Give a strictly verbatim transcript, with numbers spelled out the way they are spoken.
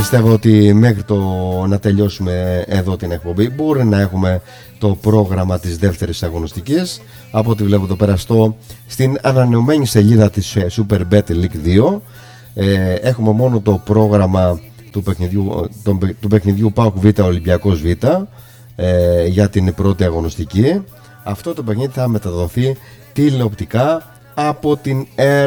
πιστεύω ότι μέχρι το να τελειώσουμε εδώ την εκπομπή μπορεί να έχουμε το πρόγραμμα της δεύτερης αγωνιστικής. Από ό,τι βλέπω το περαστώ στην ανανεωμένη σελίδα της Super Bet League δύο. ε, Έχουμε μόνο το πρόγραμμα του παιχνιδιού, το, του παιχνιδιού ΠΑΟΚ Β Ολυμπιακός Β ε, για την πρώτη αγωνιστική. Αυτό το παιχνίδι θα μεταδοθεί τηλεοπτικά από την